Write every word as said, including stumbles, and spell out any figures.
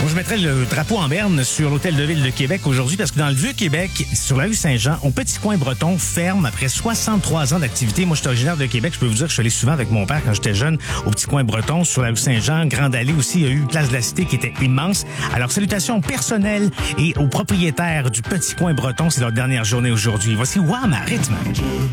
je mettrais le drapeau en berne sur l'Hôtel de Ville de Québec aujourd'hui parce que dans le Vieux-Québec, sur la rue Saint-Jean, au Petit Coin Breton, ferme après soixante-trois ans d'activité. Moi, je suis originaire de Québec. Je peux vous dire que je suis allé souvent avec mon père quand j'étais jeune au Petit Coin Breton, sur la rue Saint-Jean, Grande Allée aussi. Il y a eu Place de la Cité qui était immense. Alors, salutations personnelles et aux propriétaires du Petit Coin Breton. C'est leur dernière journée aujourd'hui. Voici Wham à rythme.